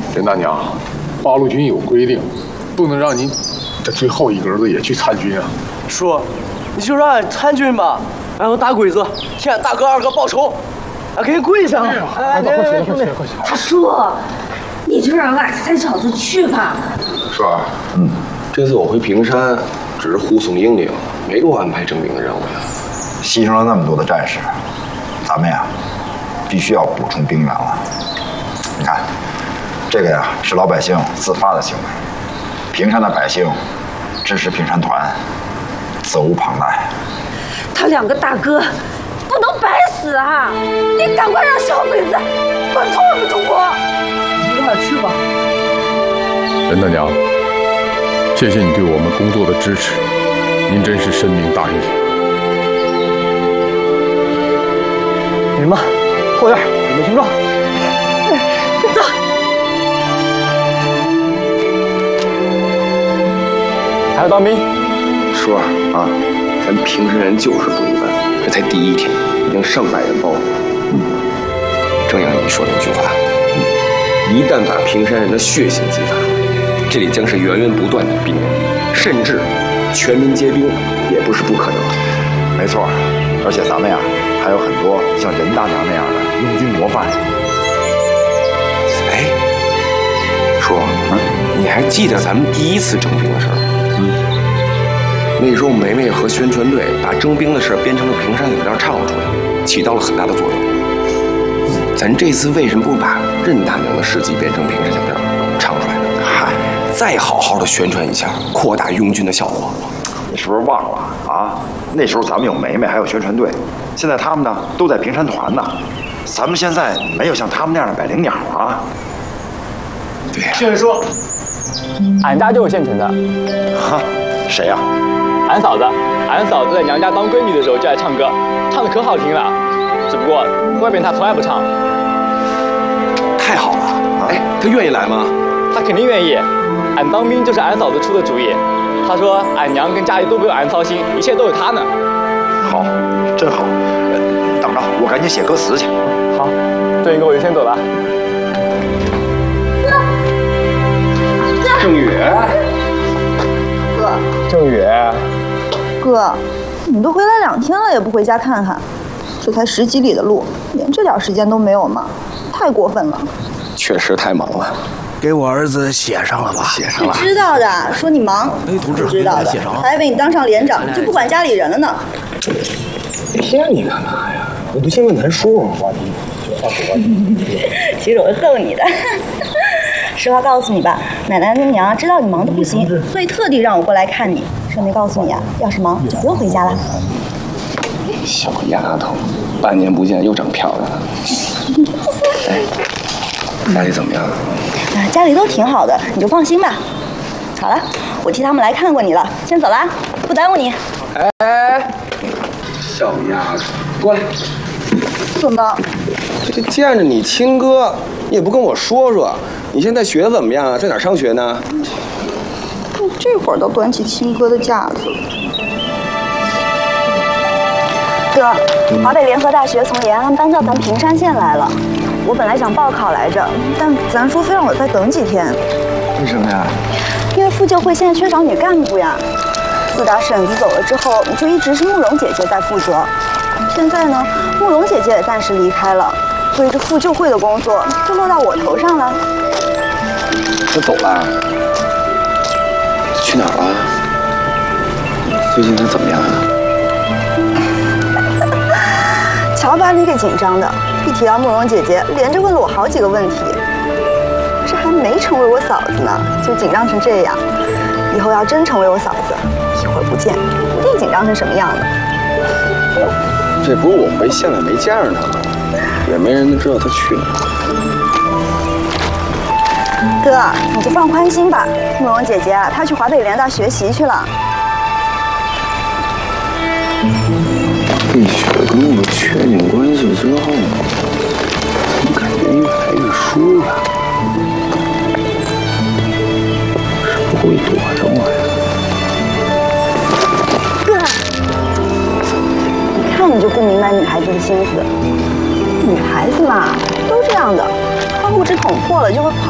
任大娘，八路军有规定，不能让您这最后一个儿子也去参军啊。 叔，你就让俺参军吧，然后大鬼子向俺大哥二哥报仇，俺给你跪上。 快起来！ 大叔，你就让俺三小子去吧。 是吧？ 这次我回平山，只是护送英灵，没给我安排征兵的任务呀。 牺牲了那么多的战士，咱们呀，必须要补充兵源了。你看，这个呀是老百姓自发的行为，平山的百姓支持平山团，责无旁贷。 他两个大哥不能白死啊！你赶快让小鬼子滚出我们中国！ 你就让他去吧。 任大娘，谢谢你对我们工作的支持，您真是深明大义。 你们后院准备行装。 走。 还要当兵？ 叔啊，咱平山人就是不一般，这才第1天，已经上百人报名。正像你说的那句话，一旦把平山人的血性激发，这里将是源源不断的兵源地，甚至全民皆兵也不是不可能。 没错，而且咱们呀还有很多像任大娘那样的拥军模范。 哎，叔，你还记得咱们第1次征兵的事儿吗？那时候梅梅和宣传队把征兵的事编成了平山领调唱了出来，起到了很大的作用。咱这次为什么不把任大娘的事迹变成平山领调唱出来呢？嗨，再好好的宣传一下，扩大拥军的效果。 你是不是忘了啊？那时候咱们有梅梅，还有宣传队，现在他们呢都在平山团呢。咱们现在没有像他们那样的百灵鸟啊。 对呀。 谢谢叔。 俺家就是县城的。 哈，谁呀？ 俺嫂子，俺嫂子在娘家当闺女的时候就爱唱歌，唱的可好听了。只不过外边她从来不唱。 太好了！哎，她愿意来吗？ 她肯定愿意。俺当兵就是俺嫂子出的主意。她说俺娘跟家里都不用俺操心，一切都有她呢。 好，真好。等着，我赶紧写歌词去。 好，这一个我就先走了。 郑宇， 哥， 郑宇， 哥，你都回来2天了，也不回家看看，这才10几里的路，连这点时间都没有吗？太过分了。 确实太忙了。 给我儿子写上了吧？ 写上了。 知道的，说你忙。 同志， 不知道的， 写上了。 还以为你当上连长就不管家里人了呢。 骗你干嘛呀？我不信问咱叔。 其实我会逗你的。实话告诉你吧，奶奶跟娘知道你忙得不行，所以特地让我过来看你。顺便告诉你啊，要是忙就不用回家了。 小丫头，半年不见又长漂亮了。哎，家里怎么样？ 家里都挺好的，你就放心吧。好了，我替他们来看过你了，先走了，不耽误你。 哎，小丫头，过来。 怎么？ 这见着你亲哥，你也不跟我说说，你现在学的怎么样啊？在哪儿上学呢？ 你这会儿都端起亲哥的架子。哥，华北联合大学从延安搬到咱平山县来了。我本来想报考来着，但咱叔非让我再等几天。 为什么呀？ 因为妇救会现在缺少女干部呀。自打婶子走了之后，就一直是慕容姐姐在负责。现在呢，慕容姐姐也暂时离开了，所以这妇救会的工作就落到我头上了。 他走了？去哪儿了？最近他怎么样啊？ 瞧把你给紧张的，一提到慕容姐姐，连着问了我好几个问题。这还没成为我嫂子呢，就紧张成这样。以后要真成为我嫂子，一会儿不见，一定紧张成什么样的。 这不是我回县里没见着他吗？也没人知道他去哪儿。 哥，你就放宽心吧。慕容姐姐啊，她去华北联大学习去了。 碧雪跟我确定关系之后，怎么感觉越来越疏远？是不会躲着我呀？ 哥，一看你就不明白女孩子的心思。女孩子嘛，都这样的，窗户纸捅破了就会跑。